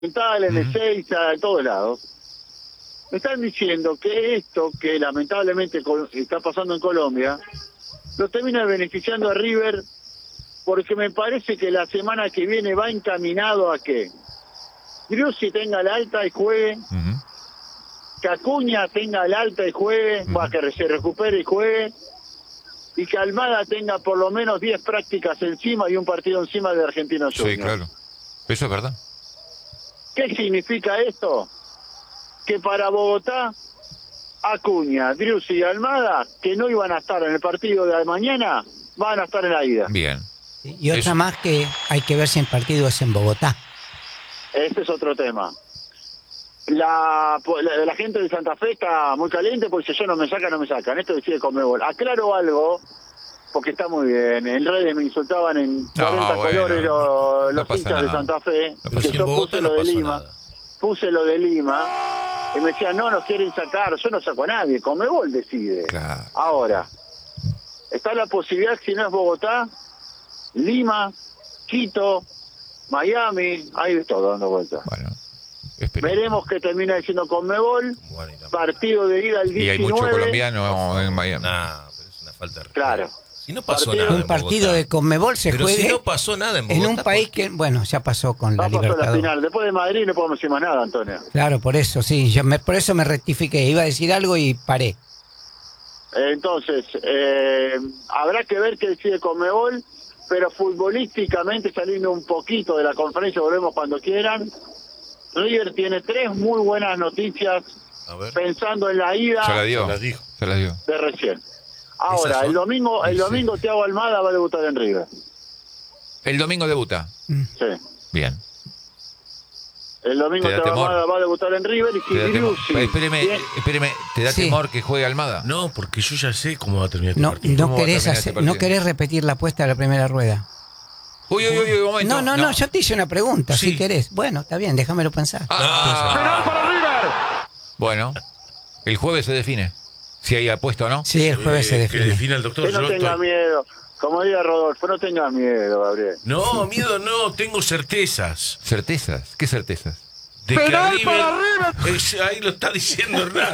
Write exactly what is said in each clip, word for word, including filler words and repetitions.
Monumental, en Ezeiza, en todos lados. Me están diciendo que esto que lamentablemente está pasando en Colombia lo termina beneficiando a River, porque me parece que la semana que viene va encaminado a que Driussi tenga la alta y juegue, uh-huh. que Acuña tenga la alta y juegue, uh-huh. para que se recupere y juegue, y que Almada tenga por lo menos diez prácticas encima y un partido encima de Argentinos Juniors. Sí, claro. Eso es verdad. ¿Qué significa esto? Que para Bogotá, Acuña, Driussi y Almada, que no iban a estar en el partido de mañana, van a estar en la ida. Bien. Y otra Eso. más, que hay que ver si el partido es en Bogotá. Este es otro tema. La, la, la gente de Santa Fe está muy caliente porque si yo no me sacan, no me sacan. Esto decide Conmebol. Aclaro algo, porque está muy bien. En redes me insultaban en cuarenta bueno, colores los, no los hinchas de nada. Santa Fe. No que pasa yo Bogotá puse no lo de pasó Lima. nada. Puse lo de Lima. Y me decían, no, nos quieren sacar. Yo no saco a nadie. Conmebol decide. Claro. Ahora, está la posibilidad, si no es Bogotá, Lima, Quito, Miami, hay de todo dando vueltas. Bueno, esperemos. Veremos qué termina diciendo Conmebol. Bueno, y Partido de ida al Y diecinueve. hay mucho colombiano en Miami. Nah, pero es una falta de respeto. Claro. Si no pasó Partido- nada Un en partido Bogotá. de Conmebol se Pero juegue si no pasó nada en en Bogotá. un país ¿por qué? que, bueno, ya pasó con la Va a pasar la Libertadores. final. Después de Madrid no podemos decir más nada, Antonio. Claro, por eso, sí. Yo me, por eso me rectifiqué. Iba a decir algo y paré. Entonces, eh, habrá que ver qué decide Conmebol, pero futbolísticamente, saliendo un poquito de la conferencia, volvemos cuando quieran. River tiene tres muy buenas noticias A ver. pensando en la ida Se la dio. Se las dijo. Se la dio. de recién. Ahora, son? el domingo, el Sí. domingo Thiago Almada va a debutar en River. El domingo debuta. Sí. Bien. El domingo ¿Te da Thiago temor? Almada va a debutar en River y si ¿Te da temor? Driussi Espéreme, tiene- espéreme, ¿te da Sí. temor que juegue Almada? No, porque yo ya sé cómo va a terminar este No, partido. no ¿Cómo va a querés, terminar hacer- este partido? no querés repetir la apuesta de la primera rueda. Uy, uy, uy, un momento. No, no, no, yo te hice una pregunta, Sí. si querés. Bueno, está bien, déjamelo pensar. Ah, bueno, el jueves se define si hay apuesta o no. Sí, el jueves se Eh, Que define. defina el doctor. que no yo tenga estoy- miedo. Como diga Rodolfo, no tenga miedo, Gabriel. No, miedo no, tengo certezas. ¿Certezas? ¿Qué certezas? De que River, Es- ahí lo está diciendo Hernán.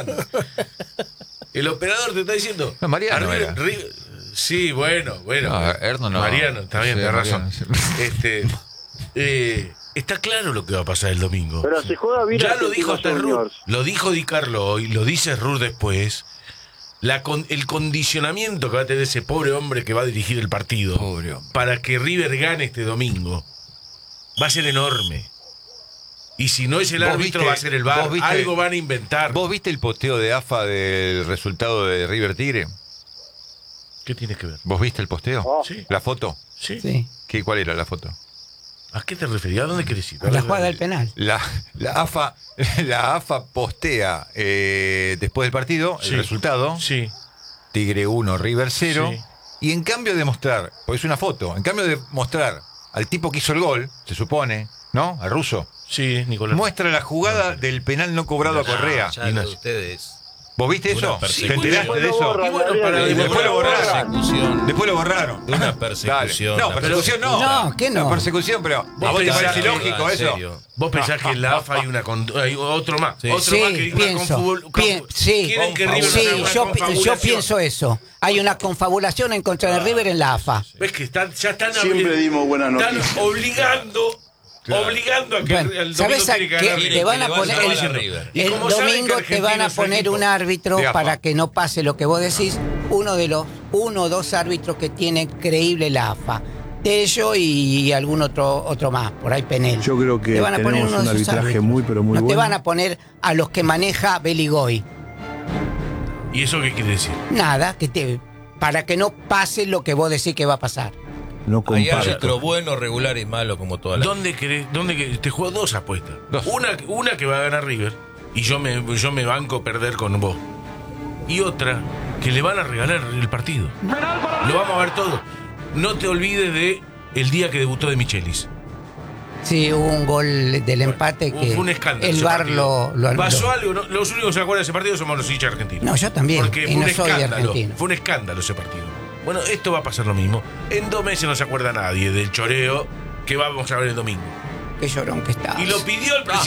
El operador te está diciendo. No, Mariano a River- era. River- sí, bueno, bueno. No, Hernán no. Mariano, está bien, Sí, tenés razón. Mariano, sí. Este, eh, está claro lo que va a pasar el domingo. Pero si juega bien Ya lo dijo Argentinos hasta Rur, Juniors. lo dijo Di Carlo hoy, lo dice Rur después. La con- el condicionamiento que va a tener ese pobre hombre que va a dirigir el partido Pobre hombre. para que River gane este domingo va a ser enorme. Y si no es el ¿Vos árbitro, viste- va a ser el V A R. vos viste- Algo van a inventar. ¿Vos viste el posteo de A F A del resultado de River Tigre? ¿Qué tiene que ver? ¿Vos viste el posteo? Oh. Sí. ¿La foto? ¿Sí? Sí, ¿Qué, ¿Cuál era la foto? ¿A qué te referías? ¿A dónde querés ir? con la jugada del penal. La, la AFA la AFA postea eh, después del partido Sí. el resultado. Sí. Tigre uno, River cero. Sí. Y en cambio de mostrar, porque es una foto, en cambio de mostrar al tipo que hizo el gol, se supone, ¿no? Al ruso, Sí, Nicolás. muestra la jugada del penal no cobrado a Correa. Ya lo de Ignacio. ustedes. ¿Vos viste Una eso? ¿Te persecución. enteraste de eso? Borra, Y bueno, Gabriel, para- y y después lo borra. borraron. Persecución. Después lo borraron. Una persecución. Dale. No, Una persecución no. No, ¿qué no? La persecución, pero ¿a vos te pensás parece que- lógico en eso? serio. Vos pensás que en la A F A hay, una con- hay otro más. Sí. Otro Sí, más que pienso. con fútbol. con- Pien- sí, quieren que River sí, haga una yo, pi- yo confabulación. pienso eso. Hay una confabulación en contra de River en la A F A. ¿Ves que están, ya están Siempre abri- dimos buenas están noticias. obligando, obligando a que Bueno, el domingo ¿sabes a tiene que qué? ganar Te River. van a Que le poner vaya el, a River. Y el como saben que domingo te Argentina van a es su poner equipo. un árbitro De A F A. para que no pase lo que vos decís, uno de los uno o dos árbitros que tiene creíble la A F A. Tello y algún otro otro más, por ahí Penel. Yo creo que Te van a poner tenemos uno de un esos arbitraje árbitros. muy, pero muy no te bueno. van a poner a los que maneja Beligoy. ¿Y eso qué quiere decir? Nada, que te para que no pase lo que vos decís que va a pasar. No Hay comparto. árbitro bueno, regular y malo como toda la. ¿Dónde querés? ¿Dónde querés? Te juego dos apuestas. Dos. Una, una que va a ganar River y yo me, yo me banco perder con vos. Y otra que le van a regalar el partido. Lo vamos a ver todo. No te olvides de el día que debutó de Michelis. Sí, hubo un gol del empate que Fue un escándalo. el ese V A R partido. lo, lo anuló. Pasó algo, ¿no? Los únicos que se acuerdan de ese partido somos los hinchas argentinos. No, yo también, Porque y fue no un soy de escándalo. argentino. Fue un escándalo ese partido. Bueno, esto va a pasar lo mismo. En dos meses no se acuerda nadie del choreo que vamos a ver el domingo. qué llorón que estás. Y lo pidió el presidente.